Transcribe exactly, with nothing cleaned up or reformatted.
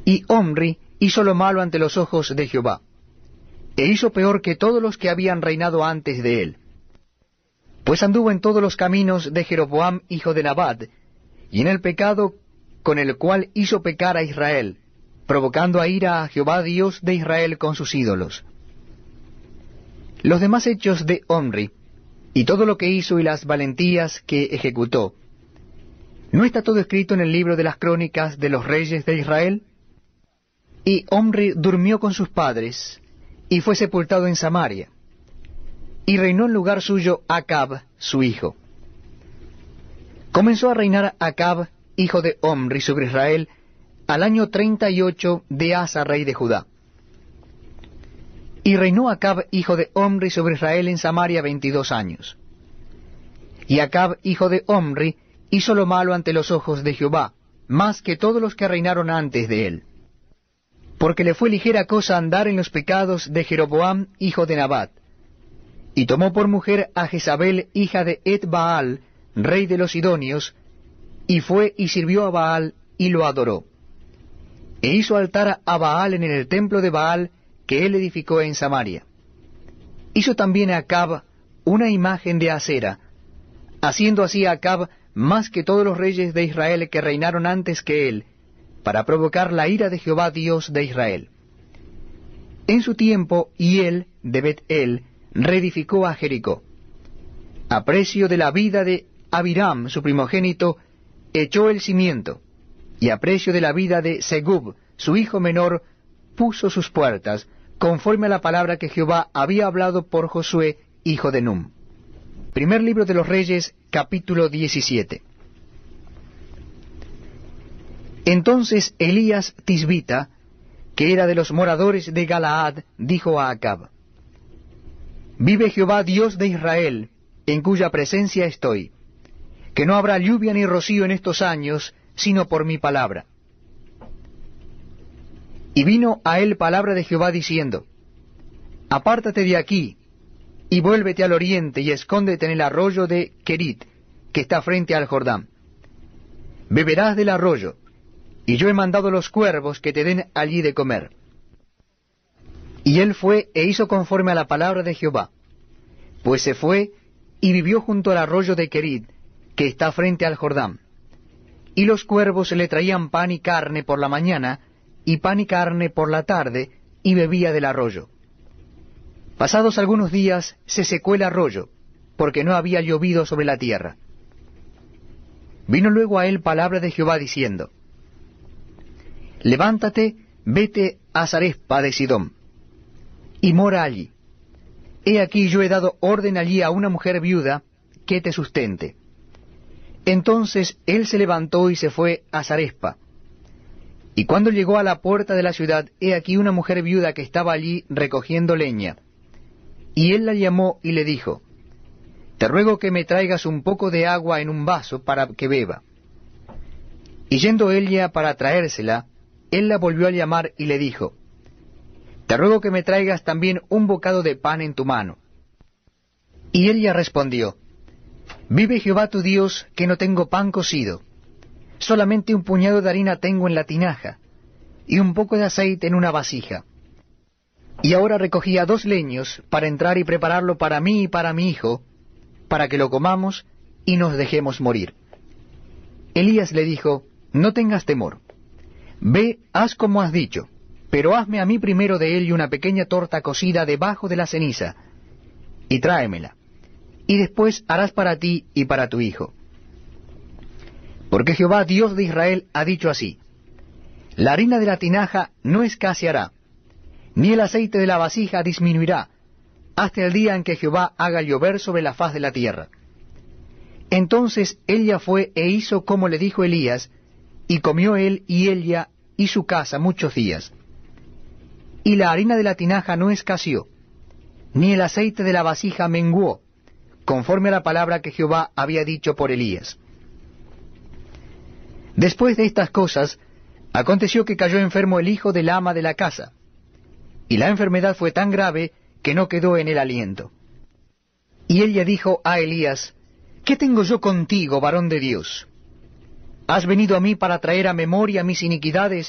Y Omri hizo lo malo ante los ojos de Jehová, e hizo peor que todos los que habían reinado antes de él. Pues anduvo en todos los caminos de Jeroboam hijo de Nabat, y en el pecado con el cual hizo pecar a Israel, provocando a ira a Jehová Dios de Israel con sus ídolos. Los demás hechos de Omri, y todo lo que hizo y las valentías que ejecutó, ¿no está todo escrito en el libro de las crónicas de los reyes de Israel? Y Omri durmió con sus padres, y fue sepultado en Samaria, y reinó en lugar suyo Acab, su hijo. Comenzó a reinar Acab, hijo de Omri, sobre Israel, al año treinta y ocho de Asa, rey de Judá. Y reinó Acab, hijo de Omri, sobre Israel en Samaria veintidós años. Y Acab, hijo de Omri, hizo lo malo ante los ojos de Jehová, más que todos los que reinaron antes de él. Porque le fue ligera cosa andar en los pecados de Jeroboam, hijo de Nabat. Y tomó por mujer a Jezabel, hija de Et-Baal, rey de los Sidonios, y fue y sirvió a Baal, y lo adoró. E hizo altar a Baal en el templo de Baal, que él edificó en Samaria. Hizo también a Acab una imagen de acera, haciendo así a Acab más que todos los reyes de Israel que reinaron antes que él, para provocar la ira de Jehová Dios de Israel. En su tiempo, Hiel de Bet-El reedificó a Jericó. A precio de la vida de Abiram, su primogénito, echó el cimiento, y a precio de la vida de Segub, su hijo menor, puso sus puertas, conforme a la palabra que Jehová había hablado por Josué, hijo de Num. Primer libro de los Reyes, capítulo diecisiete. Entonces Elías Tisbita, que era de los moradores de Galaad, dijo a Acab: Vive Jehová Dios de Israel, en cuya presencia estoy, que no habrá lluvia ni rocío en estos años, sino por mi palabra. Y vino a él palabra de Jehová diciendo: Apártate de aquí, y vuélvete al oriente, y escóndete en el arroyo de Kerit, que está frente al Jordán. Beberás del arroyo, y yo he mandado los cuervos que te den allí de comer. Y él fue e hizo conforme a la palabra de Jehová, pues se fue y vivió junto al arroyo de Kerit, que está frente al Jordán. Y los cuervos le traían pan y carne por la mañana, y pan y carne por la tarde, y bebía del arroyo. Pasados algunos días se secó el arroyo, porque no había llovido sobre la tierra. Vino luego a él palabra de Jehová diciendo: Levántate, vete a Zarespa de Sidón, y mora allí. He aquí yo he dado orden allí a una mujer viuda que te sustente. Entonces él se levantó y se fue a Zarespa. Y cuando llegó a la puerta de la ciudad, he aquí una mujer viuda que estaba allí recogiendo leña. Y él la llamó y le dijo: Te ruego que me traigas un poco de agua en un vaso para que beba. Y yendo ella para traérsela, él la volvió a llamar y le dijo: Te ruego que me traigas también un bocado de pan en tu mano. Y ella respondió: Vive Jehová tu Dios, que no tengo pan cocido. Solamente un puñado de harina tengo en la tinaja, y un poco de aceite en una vasija. Y ahora recogía dos leños para entrar y prepararlo para mí y para mi hijo, para que lo comamos y nos dejemos morir. Elías le dijo: No tengas temor. Ve, haz como has dicho, pero hazme a mí primero de él una pequeña torta cocida debajo de la ceniza, y tráemela, y después harás para ti y para tu hijo. Porque Jehová Dios de Israel ha dicho así: La harina de la tinaja no escaseará, ni el aceite de la vasija disminuirá, hasta el día en que Jehová haga llover sobre la faz de la tierra. Entonces ella fue e hizo como le dijo Elías, y comió él y ella y su casa muchos días. Y la harina de la tinaja no escaseó, ni el aceite de la vasija menguó, conforme a la palabra que Jehová había dicho por Elías. Después de estas cosas, aconteció que cayó enfermo el hijo del ama de la casa, y la enfermedad fue tan grave que no quedó en él aliento. Y ella dijo a Elías: ¿Qué tengo yo contigo, varón de Dios? ¿Has venido a mí para traer a memoria mis iniquidades